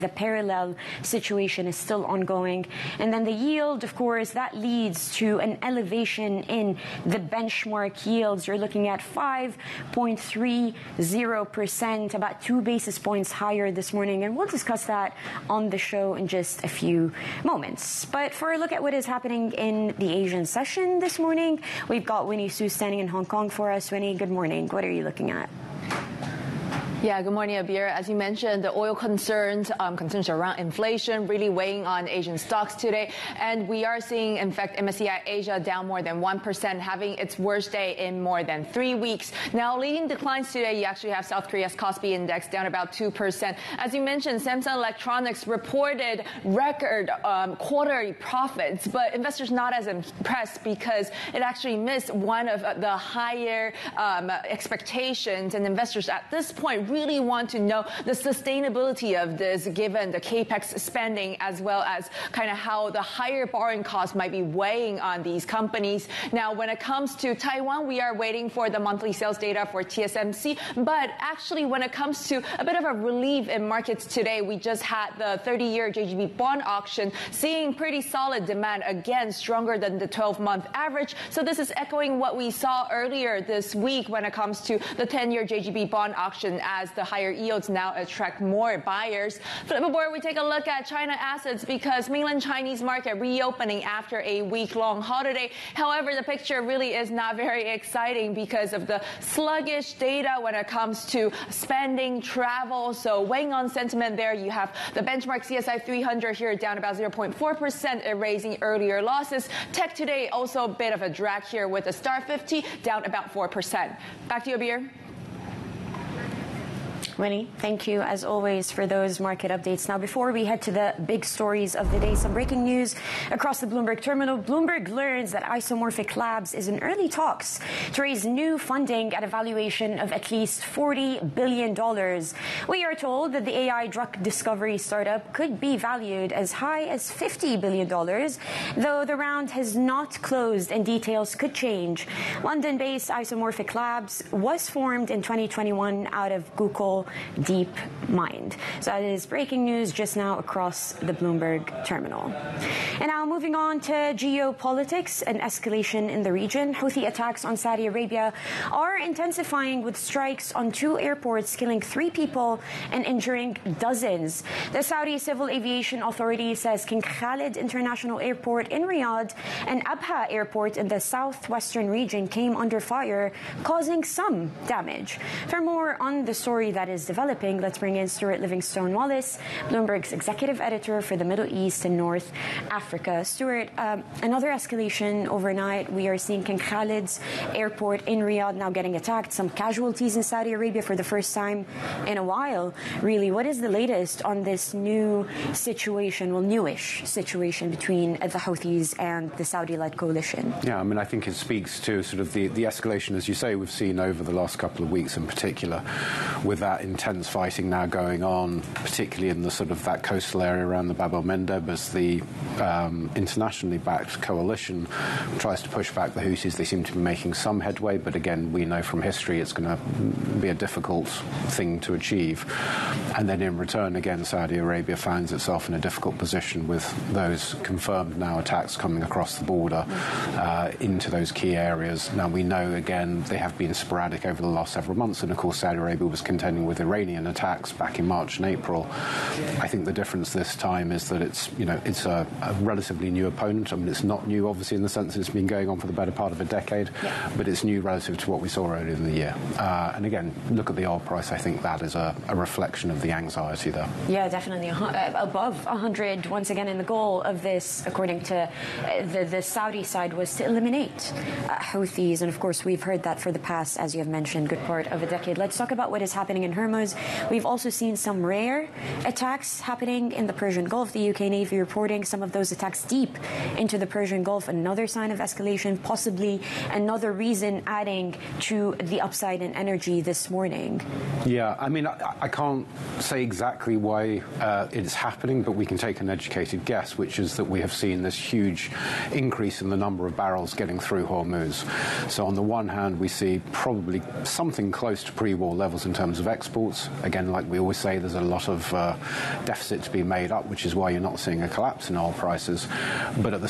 The parallel situation is still ongoing. And then the yield, of course, that leads to an elevation in the benchmark yields. You're looking at 5.30%, about 2 basis points higher this morning. And we'll discuss that on the show in just a few moments. But for a look at what is happening in the Asian session this morning, we've got Winnie Su standing in Hong Kong for us. Winnie, good morning. What are you looking at? Yeah, good morning, Abir. As you mentioned, the oil concerns around inflation really weighing on Asian stocks today. And we are seeing, in fact, MSCI Asia down more than 1%, having its worst day in more than 3 weeks. Now, leading declines today, you actually have South Korea's Kospi Index down about 2%. As you mentioned, Samsung Electronics reported record quarterly profits, but investors not as impressed because it actually missed one of the higher expectations. And investors at this point really want to know the sustainability of this given the capex spending as well as kind of how the higher borrowing costs might be weighing on these companies. Now, when it comes to Taiwan, we are waiting for the monthly sales data for TSMC. But actually, when it comes to a bit of a relief in markets today, we just had the 30-year JGB bond auction seeing pretty solid demand, again, stronger than the 12-month average. So this is echoing what we saw earlier this week when it comes to the 10-year JGB bond auction, as the higher yields now attract more buyers. Flip aboard, we take a look at China assets because mainland Chinese market reopening after a week-long holiday. However, the picture really is not very exciting because of the sluggish data when it comes to spending, travel. So weighing on sentiment there, you have the benchmark CSI 300 here down about 0.4%, erasing earlier losses. Tech today also a bit of a drag here with the Star 50 down about 4%. Back to you, Abir. Winnie, thank you as always for those market updates. Now, before we head to the big stories of the day, some breaking news across the Bloomberg terminal. Bloomberg learns that Isomorphic Labs is in early talks to raise new funding at a valuation of at least $40 billion. We are told that the AI drug discovery startup could be valued as high as $50 billion, though the round has not closed and details could change. London-based Isomorphic Labs was formed in 2021 out of Google DeepMind. So that is breaking news just now across the Bloomberg terminal. And now moving on to geopolitics and escalation in the region. Houthi attacks on Saudi Arabia are intensifying with strikes on 2 airports, killing 3 people and injuring dozens. The Saudi Civil Aviation Authority says King Khalid International Airport in Riyadh and Abha Airport in the southwestern region came under fire, causing some damage. For more on the story that is developing, let's bring in Stuart Livingstone-Wallace, Bloomberg's executive editor for the Middle East and North Africa. Stuart, another escalation overnight. We are seeing King Khalid's airport in Riyadh now getting attacked. Some casualties in Saudi Arabia for the first time in a while. Really, what is the latest on this new situation, well, newish situation between the Houthis and the Saudi-led coalition? Yeah, I mean, I think it speaks to sort of the escalation, as you say, we've seen over the last couple of weeks in particular, with that intense fighting now going on, particularly in the sort of that coastal area around the Bab el-Mandeb, as the internationally backed coalition tries to push back the Houthis. They seem to be making some headway, but again, we know from history it's going to be a difficult thing to achieve. And then in return, again, Saudi Arabia finds itself in a difficult position with those confirmed now attacks coming across the border into those key areas. Now, we know, again, they have been sporadic over the last several months, and of course, Saudi Arabia was contending with Iranian attacks back in March and April. I think the difference this time is that it's a relatively new opponent. I mean, it's not new, obviously, in the sense it's been going on for the better part of a decade, but it's new relative to what we saw earlier in the year. And again, look at the oil price. I think that is a reflection of the anxiety there. Yeah, definitely. Above 100, once again, and the goal of this, according to the Saudi side, was to eliminate Houthis. And of course, we've heard that for the past, as you have mentioned, good part of a decade. Let's talk about what is happening in Hormuz. We've also seen some rare attacks happening in the Persian Gulf. The UK Navy reporting some of those attacks deep into the Persian Gulf. Another sign of escalation, possibly another reason adding to the upside in energy this morning. Yeah, I mean, I can't say exactly why it's happening, but we can take an educated guess, which is that we have seen this huge increase in the number of barrels getting through Hormuz. So on the one hand, we see probably something close to pre-war levels in terms of exports. exports. Again, like we always say, there's a lot of deficit to be made up, which is why you're not seeing a collapse in oil prices. But at the